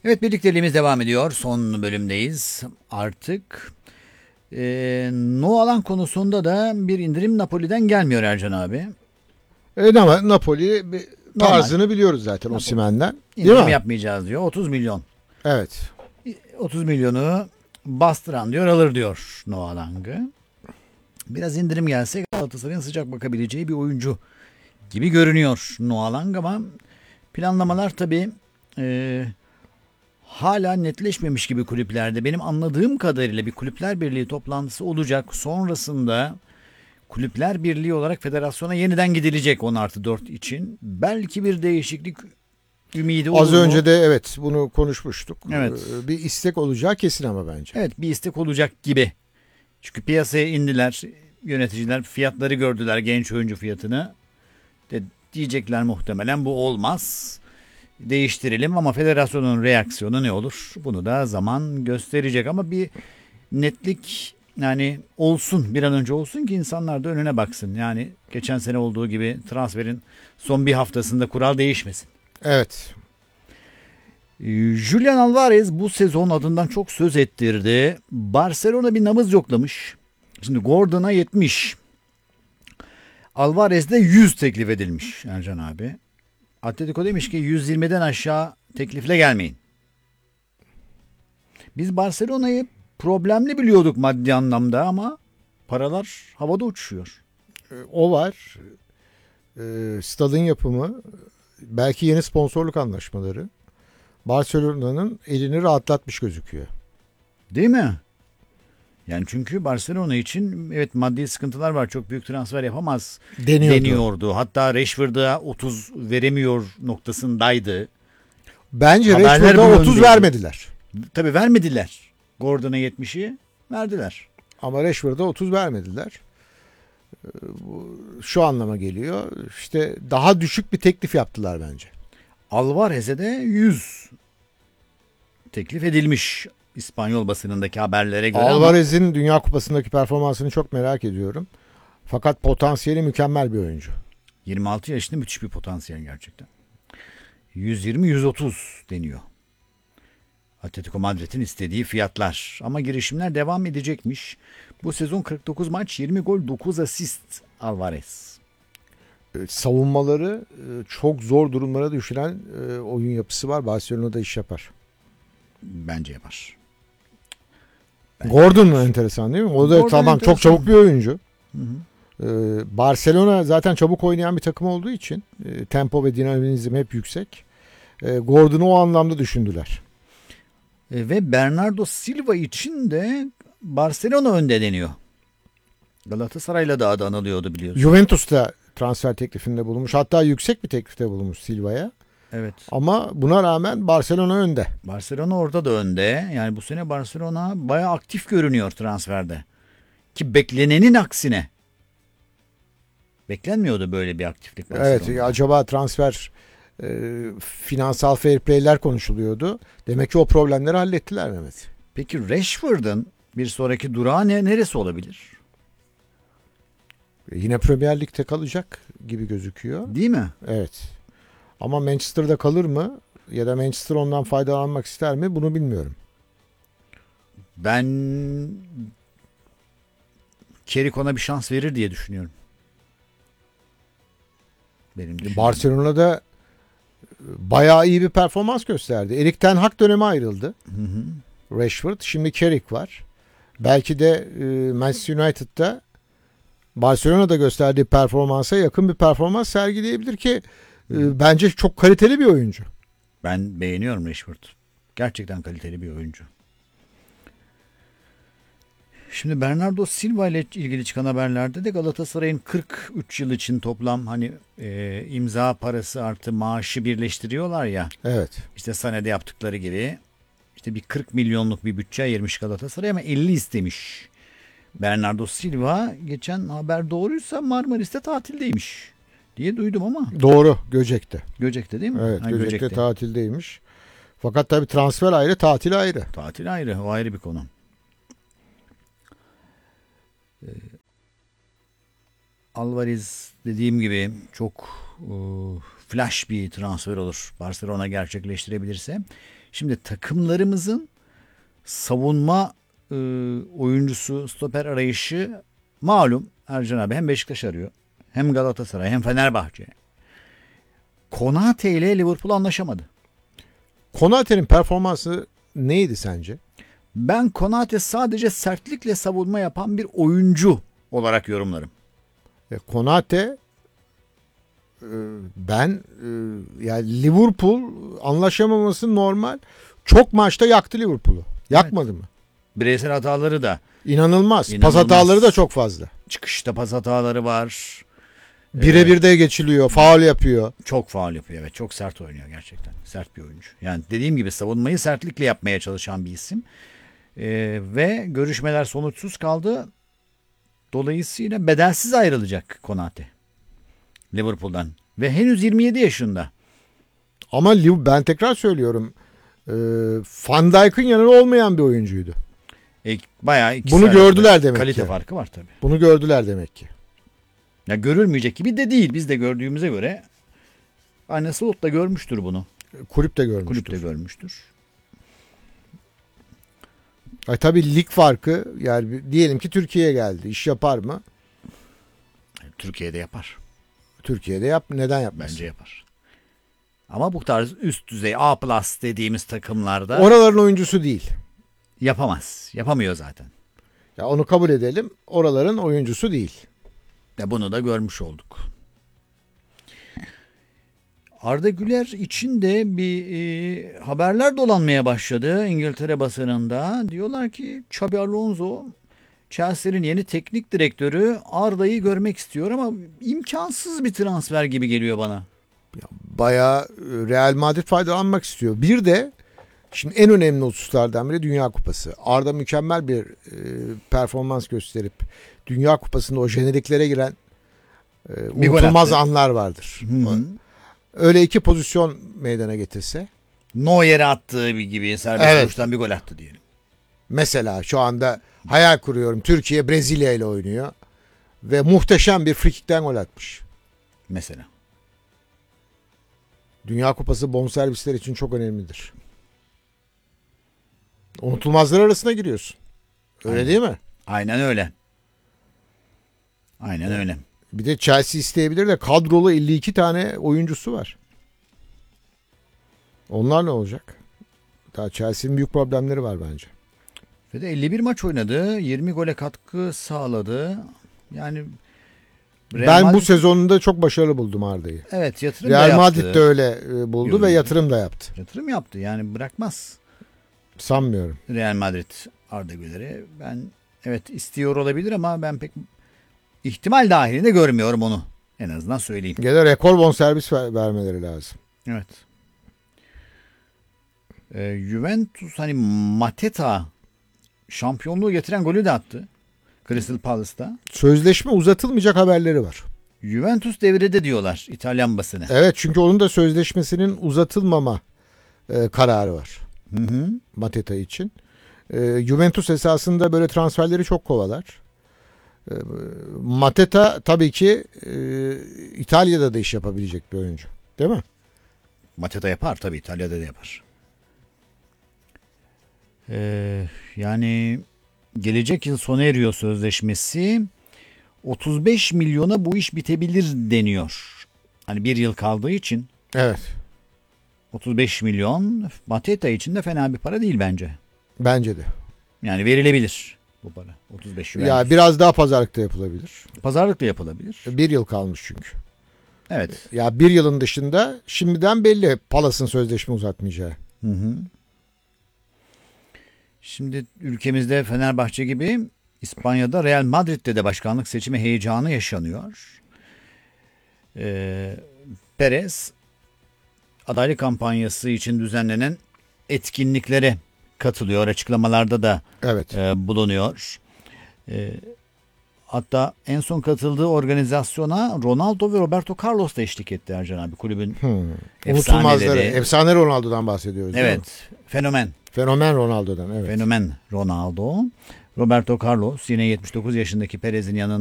Evet, birlikteliğimiz devam ediyor. Son bölümdeyiz artık. Noalan konusunda da bir indirim Napoli'den gelmiyor Ercan abi. Ama Napoli Normal. tarzını biliyoruz zaten Napoli. Osimhen'den. Değil İndirim mi? yapmayacağız diyor. 30 milyon. Evet. 30 milyonu bastıran diyor, alır diyor Noalang'ı. Biraz indirim gelse Galatasaray'ın sıcak bakabileceği bir oyuncu gibi görünüyor Noalang, ama planlamalar tabii hala netleşmemiş gibi kulüplerde. Benim anladığım kadarıyla bir Kulüpler Birliği toplantısı olacak. Sonrasında Kulüpler Birliği olarak federasyona yeniden gidilecek 10+4 için. Belki bir değişiklik ümidi olur Az mu? önce de evet bunu konuşmuştuk. Evet. Bir istek olacağı kesin ama bence. Evet, bir istek olacak gibi. Çünkü piyasaya indiler. Yöneticiler fiyatları gördüler, genç oyuncu fiyatını. Diyecekler muhtemelen bu olmaz. Değiştirelim, ama federasyonun reaksiyonu ne olur? Bunu da zaman gösterecek, ama bir netlik yani olsun, bir an önce olsun ki insanlar da önüne baksın. Yani geçen sene olduğu gibi transferin son bir haftasında kural değişmesin. Evet. Julian Alvarez bu sezon adından çok söz ettirdi. Barcelona bir nabız yoklamış. Şimdi Gordon'a 70. Alvarez'de 100 teklif edilmiş Ercan abi. Atletico demiş ki 120'den aşağı teklifle gelmeyin. Biz Barcelona'yı problemli biliyorduk maddi anlamda, ama paralar havada uçuşuyor. O var. Stadın yapımı, belki yeni sponsorluk anlaşmaları Barcelona'nın elini rahatlatmış gözüküyor. Değil mi? Yani çünkü Barcelona için evet maddi sıkıntılar var. Çok büyük transfer yapamaz deniyordu. Hatta Rashford'a 30 veremiyor noktasındaydı. Bence Haberler Rashford'a bu 30 yöndeydi. vermediler. Tabii vermediler. Gordon'a 70'i verdiler. Ama Rashford'a 30 vermediler. Şu anlama geliyor. İşte daha düşük bir teklif yaptılar bence. Alvarez'e de 100 teklif edilmiş İspanyol basınındaki haberlere göre. Alvarez'in Dünya Kupası'ndaki performansını çok merak ediyorum. Fakat potansiyeli mükemmel bir oyuncu. 26 yaşında müthiş bir potansiyel gerçekten. 120-130 deniyor. Atletico Madrid'in istediği fiyatlar. Ama girişimler devam edecekmiş. Bu sezon 49 maç, 20 gol, 9 asist Alvarez. Savunmaları çok zor durumlara düşüren oyun yapısı var. Barcelona'da iş yapar. Bence yapar. Gordon enteresan değil mi? O da Gordon tamam enteresan. çok çabuk bir oyuncu. Hı hı. Barcelona zaten çabuk oynayan bir takım olduğu için tempo ve dinamizm hep yüksek. Gordon'u o anlamda düşündüler. Ve Bernardo Silva için de Barcelona önde deniyor. Galatasaray'la da adı anılıyordu biliyorsun. Juventus'ta transfer teklifinde bulunmuş. Hatta yüksek bir teklifte bulunmuş Silva'ya. Evet. Ama buna rağmen Barcelona önde. Barcelona orada da önde. Yani bu sene Barcelona bayağı aktif görünüyor transferde. Ki beklenenin aksine. Beklenmiyordu böyle bir aktiflik Barcelona'da. Evet, acaba transfer finansal fair play'ler konuşuluyordu. Demek ki o problemleri hallettiler Mehmet. Peki Rashford'un bir sonraki durağı neresi olabilir? Yine Premier Lig'de kalacak gibi gözüküyor. Değil mi? Evet. Ama Manchester'da kalır mı? Ya da Manchester ondan faydalanmak ister mi? Bunu bilmiyorum. Ben Kerik ona bir şans verir diye düşünüyorum. Benim düşüncem. Barcelona'da bayağı iyi bir performans gösterdi. Erik ten Hag dönemi ayrıldı. Hı hı. Rashford. Şimdi Kerik var. Belki de Manchester United'da Barcelona'da gösterdiği performansa yakın bir performans sergileyebilir ki bence çok kaliteli bir oyuncu. Ben beğeniyorum Rashford. Gerçekten kaliteli bir oyuncu. Şimdi Bernardo Silva ile ilgili çıkan haberlerde de Galatasaray'ın 43 yıl için toplam imza parası artı maaşı birleştiriyorlar ya. Evet. İşte Sané'de yaptıkları gibi işte bir 40 milyonluk bir bütçe ayırmış Galatasaray, ama 50 istemiş. Bernardo Silva, geçen haber doğruysa Marmaris'te tatildeymiş diye duydum ama. Doğru. Göcek'te. Göcek'te değil mi? Evet. Ha, Göcek'te tatildeymiş. Fakat tabii transfer ayrı, tatil ayrı. Tatil ayrı. O ayrı bir konu. Alvarez dediğim gibi çok flash bir transfer olur Barcelona gerçekleştirebilirse. Şimdi takımlarımızın savunma oyuncusu, stoper arayışı malum Ercan abi, hem Beşiktaş arıyor, hem Galatasaray, hem Fenerbahçe. Konate ile Liverpool anlaşamadı. Konate'nin performansı neydi sence? Ben Konate sadece sertlikle savunma yapan bir oyuncu olarak yorumlarım. Konate ben yani Liverpool anlaşamaması normal. Çok maçta yaktı Liverpool'u. Yakmadı mı? Bireysel hataları da İnanılmaz. Pas İnanılmaz. hataları da çok fazla. çıkışta pas hataları var. Birebir de geçiliyor. Faul yapıyor. Çok faul yapıyor, evet. Çok sert oynuyor gerçekten. Sert bir oyuncu. Yani dediğim gibi savunmayı sertlikle yapmaya çalışan bir isim. Ve görüşmeler sonuçsuz kaldı. Dolayısıyla bedelsiz ayrılacak Konate Liverpool'dan. Ve henüz 27 yaşında. Ama ben tekrar söylüyorum. Van Dijk'ın yanında olmayan bir oyuncuydu. Bayağı ikisi Bunu arasında gördüler demek kalite ki. farkı var tabii. Bunu gördüler demek ki. Ya görülmeyecek gibi de değil. Biz de gördüğümüze göre Arne Slot da görmüştür bunu. Kulüp de görmüştür. Kulüp de görmüştür. Tabii lig farkı, yani diyelim ki Türkiye'ye geldi. İş yapar mı? Türkiye'de yapar. Türkiye'de neden yapmaz? Bence yapar. Ama bu tarz üst düzey A+ dediğimiz takımlarda Oraların oyuncusu değil. yapamaz. Yapamıyor zaten. Ya onu kabul edelim. Oraların oyuncusu değil. Ve bunu da görmüş olduk. Arda Güler için de bir haberler dolanmaya başladı İngiltere basınında. Diyorlar ki Xabi Alonso, Chelsea'nin yeni teknik direktörü, Arda'yı görmek istiyor ama imkansız bir transfer gibi geliyor bana. Bayağı Real Madrid faydalanmak istiyor. Bir de şimdi en önemli hususlardan biri Dünya Kupası. Arda mükemmel bir performans gösterip Dünya Kupası'nda o jeneriklere giren unutulmaz anlar vardır. Hı-hı. Öyle iki pozisyon meydana getirse. Neuer'e attığı bir gibi serbest vuruştan bir gol attı diyelim. Mesela şu anda hayal kuruyorum. Türkiye Brezilya ile oynuyor ve muhteşem bir frikikten gol atmış. Mesela. Dünya Kupası bonservisler için çok önemlidir. Unutulmazlar arasına giriyorsun. Öyle Aynen. değil mi? Aynen öyle. Aynen öyle. Bir de Chelsea isteyebilir de kadrolu 52 tane oyuncusu var. Onlar ne olacak? Daha Chelsea'nin büyük problemleri var bence. Ve de 51 maç oynadı. 20 gole katkı sağladı. Yani Ben bu Madrid, sezonunda çok başarılı buldum Arda'yı. evet, yatırım da Real yaptı. Madrid de öyle buldu Yürü. ve yatırım da yaptı. Yatırım yaptı. Yani bırakmaz Sanmıyorum. Real Madrid Arda Güler'i. Ben evet istiyor olabilir ama ben pek ihtimal dahilinde görmüyorum onu. En azından söyleyeyim. Gene rekor bonservis vermeleri lazım. Evet. Juventus hani Mateta şampiyonluğu getiren golü de attı. Crystal Palace'ta. Sözleşme uzatılmayacak haberleri var. Juventus devrede diyorlar İtalyan basını. Evet, çünkü onun da sözleşmesinin uzatılmama kararı var. Hı. Mateta için. Juventus esasında böyle transferleri çok kovalar. Mateta tabii ki İtalya'da da iş yapabilecek bir oyuncu. Değil mi? Mateta yapar tabii, İtalya'da da yapar. Yani gelecek yıl sona eriyor sözleşmesi. 35 milyona bu iş bitebilir deniyor. Hani bir yıl kaldığı için Evet. 35 milyon Mateta için de fena bir para değil bence. Bence de. Yani verilebilir bu para. 35 Juventus. Ya biraz daha pazarlıkta yapılabilir. Pazarlık da yapılabilir. Bir yıl kalmış çünkü. Evet. Ya bir yılın dışında şimdiden belli Palas'ın sözleşme uzatmayacağı. Hı. Şimdi ülkemizde Fenerbahçe gibi İspanya'da Real Madrid'de de başkanlık seçimi heyecanı yaşanıyor. Perez adaylık kampanyası için düzenlenen etkinliklere katılıyor. Açıklamalarda da Evet. bulunuyor. Hatta en son katıldığı organizasyona Ronaldo ve Roberto Carlos da eşlik etti Ercan abi. Kulübün Unutulmazları. efsaneleri. Efsane Ronaldo'dan bahsediyoruz. değil mi? Evet. Fenomen. Fenomen Ronaldo'dan. Evet. Fenomen Ronaldo. Roberto Carlos yine 79 yaşındaki Perez'in yanında